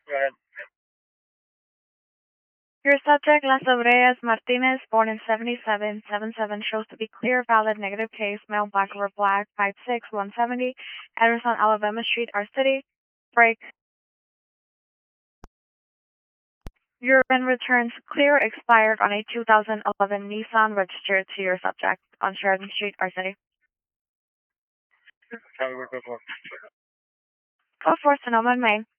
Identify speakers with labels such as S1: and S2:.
S1: Go ahead.
S2: Your subject, Las Obreas Martinez, born in 7777, shows to be clear, valid, negative case, male, black over black, 5'6", 170, address on Alabama Street, our city. Break. Your VIN returns clear, expired on a 2011 Nissan registered to your subject on Sheridan Street, our city.
S1: Tell me where to go.
S2: Go for Sonoma, Maine.